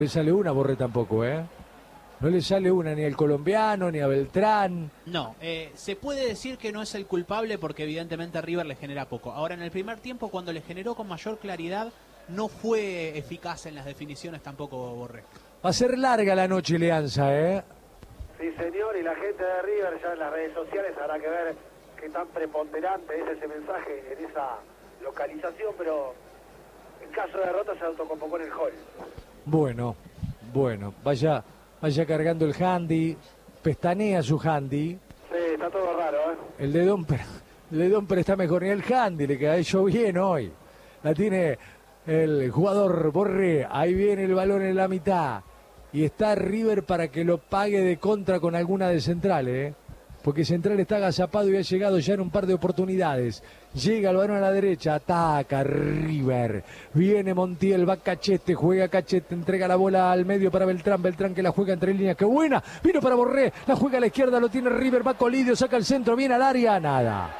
le sale una a Borré tampoco, ¿eh? No le sale una ni al colombiano, ni a Beltrán. No, se puede decir que no es el culpable porque evidentemente a River le genera poco. Ahora, en el primer tiempo, cuando le generó con mayor claridad, no fue eficaz en las definiciones tampoco Borré. Va a ser larga la noche, Leanza, ¿eh? Sí, señor, y la gente de River ya en las redes sociales habrá que ver qué tan preponderante es ese mensaje en esa localización, pero en caso de derrota se autoconvocó en el hall. Bueno, vaya cargando el handy, pestanea su handy. Sí, está todo raro, ¿eh? El de Domper está mejor, ni el handy le cayó bien hoy. La tiene el jugador Borré, ahí viene el balón en la mitad. Y está River para que lo pague de contra con alguna de Central, ¿eh? Porque Central está agazapado y ha llegado ya en un par de oportunidades. Llega el balón a la derecha, ataca River. Viene Montiel, va Cachete, juega Cachete, entrega la bola al medio para Beltrán. Beltrán que la juega entre líneas, ¡qué buena! Vino para Borré, la juega a la izquierda, lo tiene River, va Colidio, saca el centro, viene al área, nada.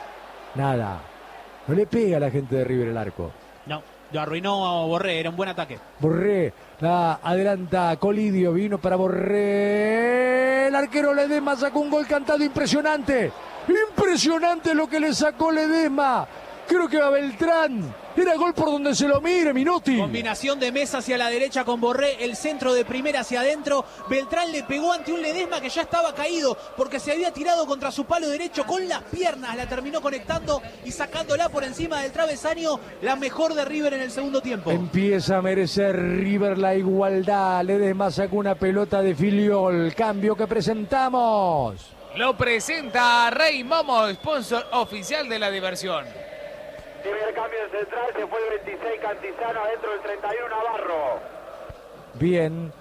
No le pega a la gente de River el arco. No, lo arruinó a Borré, era un buen ataque. Borré, la adelanta Colidio, vino para Borré. El arquero Ledesma sacó un gol cantado impresionante. Impresionante lo que le sacó Ledesma. Creo que va Beltrán. Era gol por donde se lo mire, Minotti. Combinación de Mesa hacia la derecha con Borré, el centro de primera hacia adentro. Beltrán le pegó ante un Ledesma que ya estaba caído porque se había tirado contra su palo derecho con las piernas. La terminó conectando y sacándola por encima del travesaño. La mejor de River en el segundo tiempo. Empieza a merecer River la igualdad. Ledesma sacó una pelota de Filiol. Cambio que presentamos. Lo presenta Rey Momo, sponsor oficial de la diversión. Primer cambio en Central, se fue el 26 Cantizano, adentro del 31 Navarro. Bien,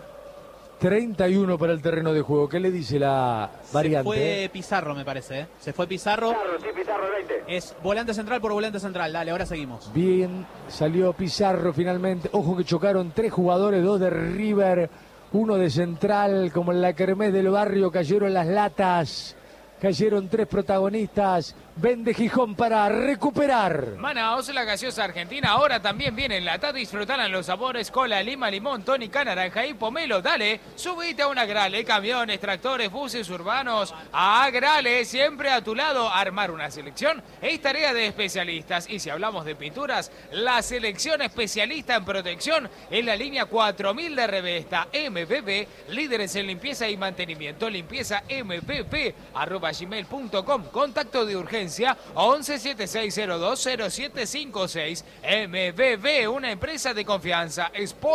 31 para el terreno de juego. ¿Qué le dice la variante? Se fue Pizarro, me parece, ¿eh? Se fue Pizarro. Pizarro el 20. Es volante central por volante central. Dale, ahora seguimos. Bien, salió Pizarro finalmente. Ojo que chocaron 3 jugadores, 2 de River, 1 de Central, como en la kermés del barrio, cayeron las latas. Cayeron 3 protagonistas. Vende Gijón para recuperar. Manaos, la gaseosa argentina, ahora también viene enlatada. Disfrutarán los sabores cola, lima, limón, tónica, naranja y pomelo. Dale, subite a una Grale, camiones, tractores, buses urbanos. A Grale, siempre a tu lado. Armar una selección es tarea de especialistas. Y si hablamos de pinturas, la selección especialista en protección es la línea 4000 de Revesta. MPP, líderes en limpieza y mantenimiento. Limpieza MPP, @gmail.com. Contacto de urgencia 1176020756. MBB, una empresa de confianza.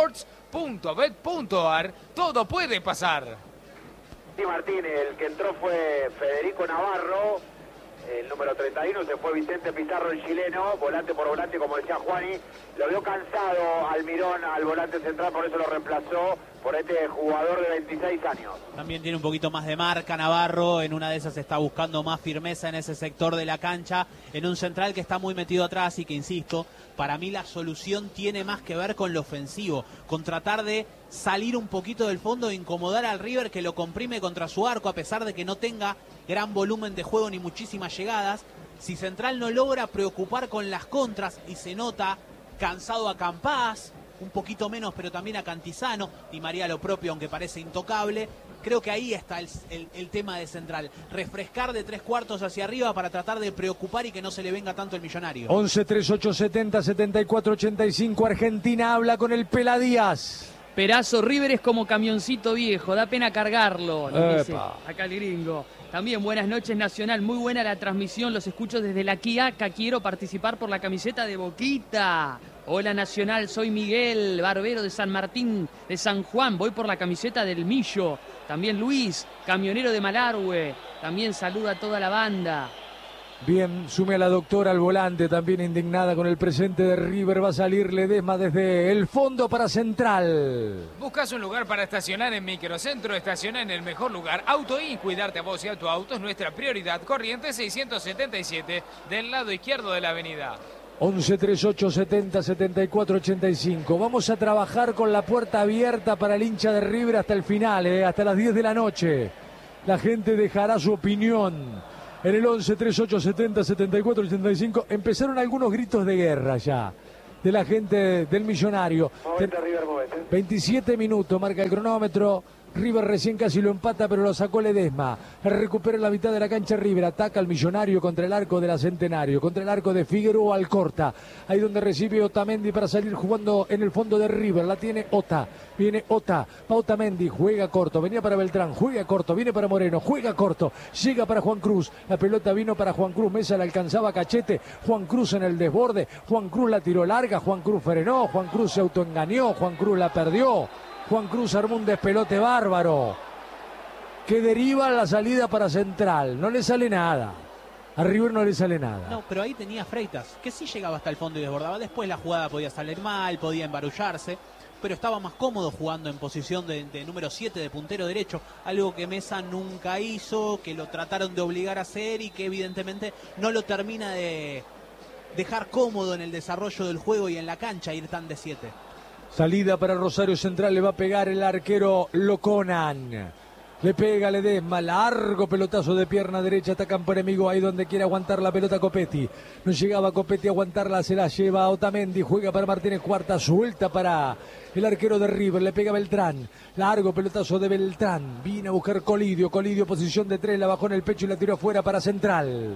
Sports.bet.ar. Todo puede pasar. Sí, Martín, el que entró fue Federico Navarro. El número 31 se fue Vicente Pizarro, el chileno, volante por volante, como decía Juani. Lo vio cansado Almirón al volante central, por eso lo reemplazó por este jugador de 26 años. También tiene un poquito más de marca Navarro, en una de esas está buscando más firmeza en ese sector de la cancha, en un central que está muy metido atrás y que, insisto, para mí la solución tiene más que ver con lo ofensivo, con tratar de salir un poquito del fondo e incomodar al River, que lo comprime contra su arco, a pesar de que no tenga gran volumen de juego ni muchísimas llegadas. Si Central no logra preocupar con las contras y se nota cansado a Campás, un poquito menos, pero también a Cantizano, Di María lo propio, aunque parece intocable. Creo que ahí está el tema de Central. Refrescar de 3/4 hacia arriba para tratar de preocupar y que no se le venga tanto el millonario. 11 38 70 74 85. Argentina habla con el Pela Díaz. Perazo, River es como camioncito viejo, da pena cargarlo, lo dice Epa. acá el gringo. También buenas noches, Nacional, muy buena la transmisión, los escucho desde la Quiaca, quiero participar por la camiseta de Boquita. Hola Nacional, soy Miguel, barbero de San Martín de San Juan, voy por la camiseta del Millo. También Luis, camionero de Malargüe, también saluda a toda la banda. Bien, sume a la doctora al volante, también indignada con el presente de River. Va a salir Ledesma desde el fondo para Central. ¿Buscas un lugar para estacionar en Microcentro? Estaciona en el mejor lugar. Autoin, cuidarte a vos y a tu auto es nuestra prioridad. Corrientes 677, del lado izquierdo de la avenida. 11 38 70 74 85. Vamos a trabajar con la puerta abierta para el hincha de River hasta el final, hasta las 10 de la noche. La gente dejará su opinión. En el 11 38 70 74 85 empezaron algunos gritos de guerra ya. de la gente del Millonario. Movete, River, movete. 27 minutos, marca el cronómetro. River recién casi lo empata, pero lo sacó Ledesma. Recupera la mitad de la cancha River. Ataca al Millonario contra el arco de la Centenario. Contra el arco de Figueroa Alcorta. Ahí donde recibe Otamendi para salir jugando en el fondo de River. La tiene Ota. Viene Ota. Va Otamendi. Juega corto. Venía para Beltrán. Juega corto. Viene para Moreno. Juega corto. Llega para Juan Cruz. La pelota vino para Juan Cruz. Mesa la alcanzaba Cachete. Juan Cruz en el desborde. Juan Cruz la tiró larga. Juan Cruz frenó. Juan Cruz se autoengañó. Juan Cruz la perdió. Juan Cruz armó un despelote bárbaro que deriva la salida para Central. No le sale nada. A River no le sale nada. No, pero ahí tenía Freitas, que sí llegaba hasta el fondo y desbordaba. Después la jugada podía salir mal, podía embarullarse, pero estaba más cómodo jugando en posición de número 7 de puntero derecho, algo que Mesa nunca hizo, que lo trataron de obligar a hacer y que evidentemente no lo termina de dejar cómodo en el desarrollo del juego y en la cancha, ir tan de 7. Salida para Rosario Central, le va a pegar el arquero Loconan. Le pega Ledesma, largo pelotazo de pierna derecha, atacan por enemigo ahí donde quiere aguantar la pelota Copetti. No llegaba Copetti a aguantarla, se la lleva Otamendi, juega para Martínez Cuarta, suelta para el arquero de River, le pega Beltrán. Largo pelotazo de Beltrán, viene a buscar Colidio, posición de 3, la bajó en el pecho y la tiró afuera para Central.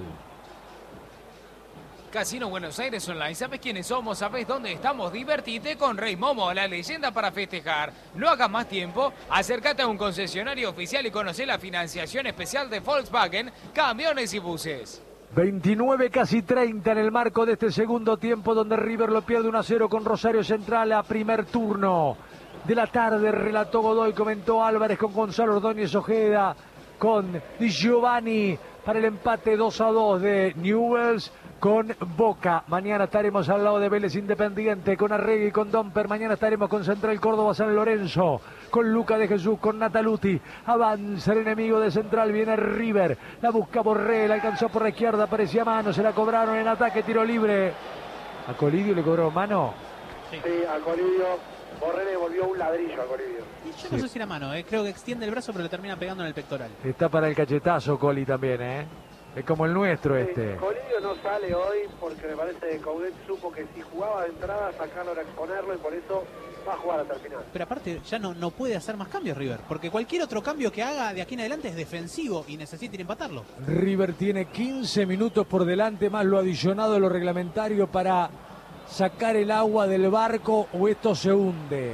Casino Buenos Aires Online, ¿sabes quiénes somos? ¿Sabes dónde estamos? Divertite con Rey Momo, la leyenda para festejar. No hagas más tiempo, acércate a un concesionario oficial y conoce la financiación especial de Volkswagen, camiones y buses. 29, casi 30 en el marco de este segundo tiempo donde River lo pierde 1-0 con Rosario Central a primer turno de la tarde. Relató Godoy, comentó Álvarez con Gonzalo Ordóñez Ojeda, con Di Giovanni para el empate 2-2 de Newell's con Boca. Mañana estaremos al lado de Vélez Independiente, con Arregui y con Domper. Mañana estaremos con Central Córdoba San Lorenzo, con Luca de Jesús, con Nataluti. Avanza el enemigo de Central, viene River. La busca Borré, la alcanzó por la izquierda, parecía mano, se la cobraron en ataque, tiro libre. ¿A Colidio le cobró mano? Sí, a Colidio. Borré le volvió un ladrillo a Colidio. Y yo no sé si era mano, creo que extiende el brazo pero le termina pegando en el pectoral. Está para el cachetazo Coli también, Es como el nuestro este. Colidio no sale hoy porque me parece que Coudet supo que si jugaba de entrada sacarlo era exponerlo y por eso va a jugar hasta el final. Pero aparte ya no puede hacer más cambios River, porque cualquier otro cambio que haga de aquí en adelante es defensivo y necesita ir a empatarlo. River tiene 15 minutos por delante más lo adicionado de lo reglamentario para sacar el agua del barco o esto se hunde.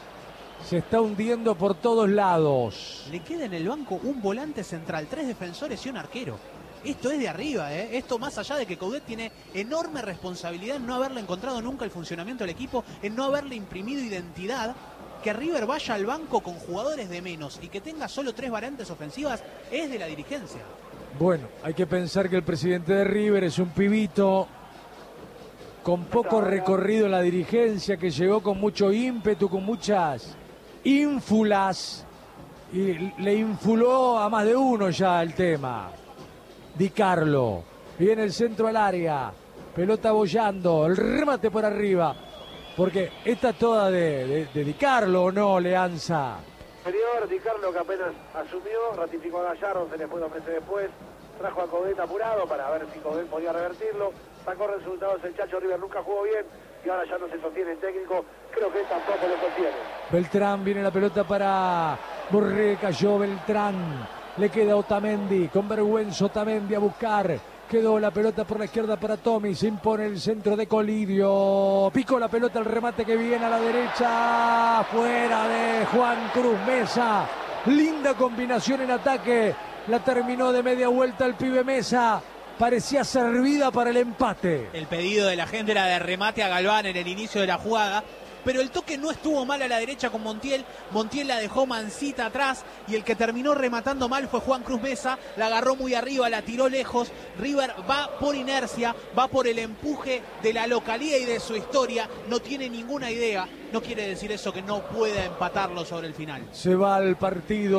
Se está hundiendo por todos lados. Le queda en el banco un volante central, 3 defensores y un arquero. Esto es de arriba, Esto más allá de que Coudet tiene enorme responsabilidad en no haberle encontrado nunca el funcionamiento del equipo, en no haberle imprimido identidad. Que River vaya al banco con jugadores de menos y que tenga solo 3 variantes ofensivas es de la dirigencia. Bueno, hay que pensar que el presidente de River es un pibito con poco recorrido en la dirigencia, que llegó con mucho ímpetu, con muchas ínfulas y le infuló a más de uno ya el tema. Di Carlo, viene el centro al área, pelota bollando, el remate por arriba, porque esta es toda de Di Carlo, ¿o no, Leanza? Superior, Di Carlo que apenas asumió, ratificó a Gallardo, se le fue 2 meses después, trajo a Coudet apurado para ver si Coudet podía revertirlo, sacó resultados el Chacho, River nunca jugó bien y ahora ya no se sostiene el técnico, creo que él tampoco lo sostiene. Beltrán, viene la pelota para Borré, cayó Beltrán. Le queda Otamendi, con vergüenza Otamendi a buscar. Quedó la pelota por la izquierda para Tommy. Se impone el centro de Colidio. Picó la pelota, el remate que viene a la derecha. Fuera de Juan Cruz Mesa. Linda combinación en ataque. La terminó de media vuelta el pibe Mesa. Parecía servida para el empate. El pedido de la gente era de remate a Galván en el inicio de la jugada. Pero el toque no estuvo mal a la derecha con Montiel. Montiel la dejó mansita atrás y el que terminó rematando mal fue Juan Cruz Mesa. La agarró muy arriba, la tiró lejos. River va por inercia, va por el empuje de la localía y de su historia. No tiene ninguna idea. No quiere decir eso que no pueda empatarlo sobre el final. Se va al partido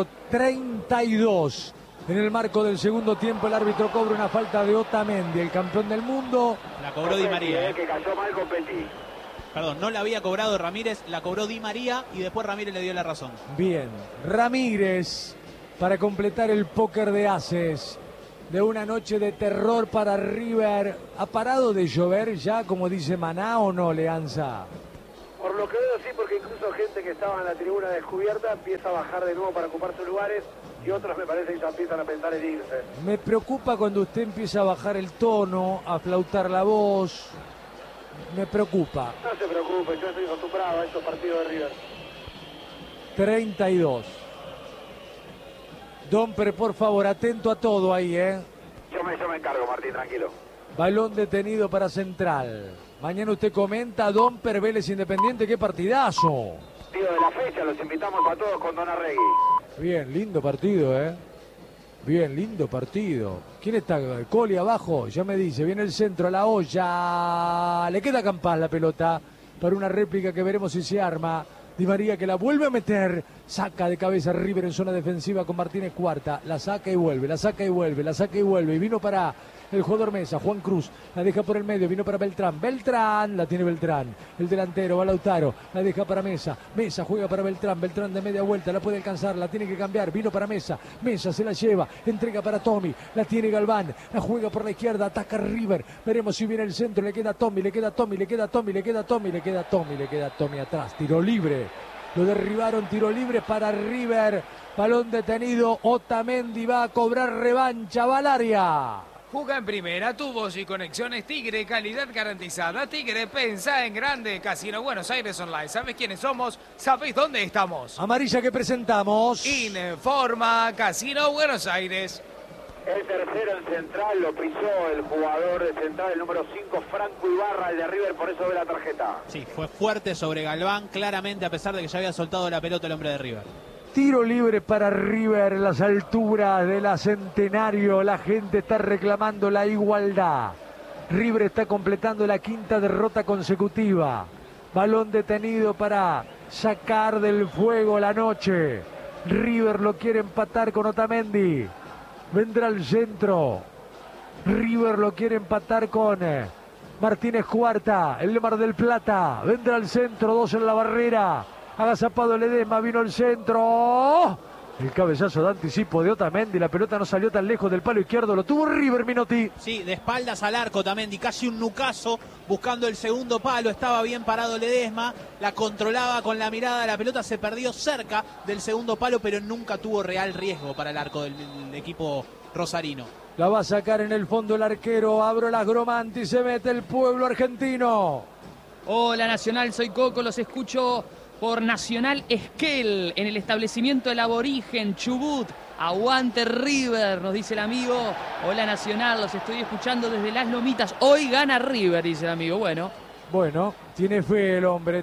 32. En el marco del segundo tiempo el árbitro cobra una falta de Otamendi, el campeón del mundo. La cobró Di María. Que cayó mal con Petit. Perdón, no la había cobrado Ramírez, la cobró Di María y después Ramírez le dio la razón. Bien, Ramírez para completar el póker de ases. de una noche de terror para River. ¿Ha parado de llover ya, como dice Maná, o no, Leanza? Por lo que veo sí, porque incluso gente que estaba en la tribuna descubierta empieza a bajar de nuevo para ocupar sus lugares y otros me parece que ya empiezan a pensar en irse. Me preocupa cuando usted empieza a bajar el tono, a flautar la voz. Me preocupa. No se preocupe, yo estoy acostumbrado a estos partidos de River. 32. Domper, por favor, atento a todo ahí, ¿eh? Yo me encargo, Martín, tranquilo. Balón detenido para Central. Mañana usted comenta, Domper, Vélez Independiente, qué partidazo. Partido de la fecha, los invitamos a todos con Don Arregui. Bien, lindo partido, ¿eh? Bien, lindo partido. ¿Quién está? Coli abajo, ya me dice, viene el centro, la olla. Le queda Campás la pelota para una réplica que veremos si se arma. Di María que la vuelve a meter, saca de cabeza River en zona defensiva con Martínez Cuarta, la saca y vuelve, la saca y vuelve, la saca y vuelve, y vino para el jugador Mesa, Juan Cruz, la deja por el medio, vino para Beltrán, Beltrán, la tiene Beltrán, el delantero, va Lautaro, la deja para Mesa, Mesa juega para Beltrán, Beltrán de media vuelta, la puede alcanzar, la tiene que cambiar, vino para Mesa, Mesa se la lleva, entrega para Tommy, la tiene Galván, la juega por la izquierda, ataca River, veremos si viene el centro, le queda Tommy, le queda Tommy, le queda Tommy, le queda Tommy, le queda Tommy, le queda Tommy atrás, tiro libre. Lo derribaron, tiro libre para River. Balón detenido. Otamendi va a cobrar revancha. Va al área. Juega en primera, tubos y conexiones Tigre, calidad garantizada. Tigre, pensa en grande. Casino Buenos Aires Online. ¿Sabes quiénes somos? ¿Sabéis dónde estamos? Amarilla que presentamos. Informa Casino Buenos Aires. El tercero en Central lo pisó el jugador de Central, el número 5, Franco Ibarra, el de River, por eso ve la tarjeta. Sí, fue fuerte sobre Galván, claramente, a pesar de que ya había soltado la pelota el hombre de River. Tiro libre para River en las alturas de la Centenario. La gente está reclamando la igualdad. River está completando la quinta derrota consecutiva. Balón detenido para sacar del fuego la noche. River lo quiere empatar con Otamendi. Vendrá el centro. River lo quiere empatar con Martínez Cuarta, el de Mar del Plata. Vendrá el centro, 2 en la barrera. Agazapado Ledesma, vino el centro. El cabezazo de anticipo de Otamendi. La pelota no salió tan lejos del palo izquierdo. Lo tuvo River, Minotti. Sí, de espaldas al arco Otamendi. Casi un nucazo buscando el segundo palo. Estaba bien parado Ledesma. La controlaba con la mirada. La pelota se perdió cerca del segundo palo, pero nunca tuvo real riesgo para el arco del equipo rosarino. La va a sacar en el fondo el arquero. Abro las Gromanti. Se mete el pueblo argentino. Hola Nacional, soy Coco. Los escucho por Nacional Esquel, en el establecimiento del Aborigen, Chubut. Aguante River, nos dice el amigo. Hola Nacional, los estoy escuchando desde Las Lomitas. Hoy gana River, dice el amigo. Bueno, tiene fe el hombre,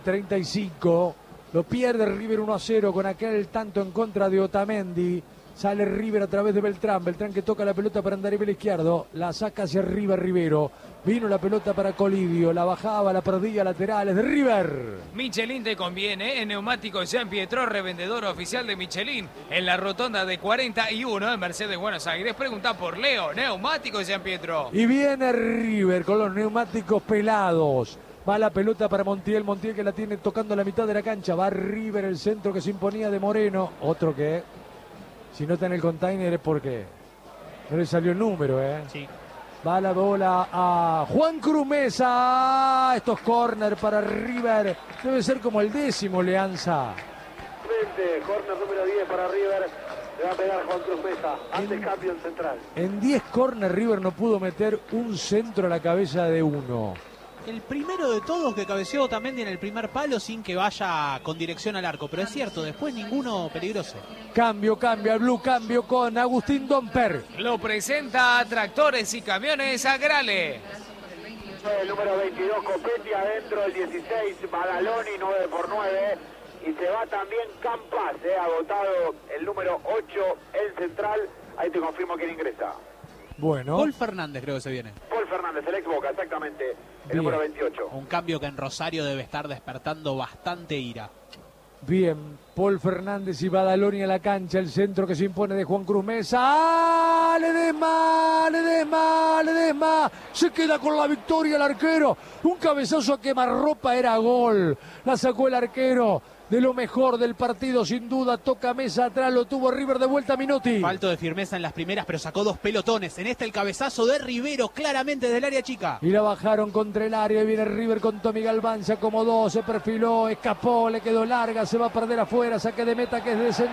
35. Lo pierde River 1-0 con aquel tanto en contra de Otamendi. Sale River a través de Beltrán. Beltrán que toca la pelota para Andarivel izquierdo. La saca hacia arriba Rivero. Vino la pelota para Colidio. La bajaba, la perdía, laterales de River. Michelin te conviene. En Neumáticos Jean Pietro, revendedor oficial de Michelin. En la rotonda de 41 en Mercedes, Buenos Aires. Pregunta por Leo. Neumáticos Jean Pietro. Y viene River con los neumáticos pelados. Va la pelota para Montiel. Montiel que la tiene tocando la mitad de la cancha. Va River, el centro que se imponía de Moreno. Otro que... si no está en el container es porque no le salió el número, Sí. Va la bola a Juan Cruz Mesa. Estos córner para River. Debe ser como el 10º, Leanza. Córner número 10 para River. Le va a pegar Juan Cruz Mesa. Antes cambio en Central. En 10 córner River no pudo meter un centro a la cabeza de uno. El primero de todos que cabeceó Otamendi en el primer palo sin que vaya con dirección al arco. Pero es cierto, después ninguno peligroso. Cambio al Blue, cambio con Agustín Domper. Lo presenta a Tractores y Camiones Agrale. El número 22, Copetti, adentro el 16, Badaloni, 9x9. Y se va también Campas, agotado el número 8, el central. Ahí te confirmo quién ingresa. Bueno. Paul Fernández creo que se viene. Paul Fernández, el ex Boca, exactamente. El número 28. Un cambio que en Rosario debe estar despertando bastante ira. Bien, Paul Fernández y Badaloni a la cancha, el centro que se impone de Juan Cruz Mesa. ¡Ah! Ledesma, se queda con la victoria el arquero. Un cabezazo a quemarropa, era gol. La sacó el arquero de lo mejor del partido, sin duda. Toca Mesa atrás, lo tuvo River de vuelta Minotti. Falto de firmeza en las primeras, pero sacó 2 pelotones. En este el cabezazo de Rivero, claramente desde el área chica. Y la bajaron contra el área, y viene River con Tommy Galván, se acomodó, se perfiló, escapó, le quedó larga, se va a perder afuera, saque de meta que es de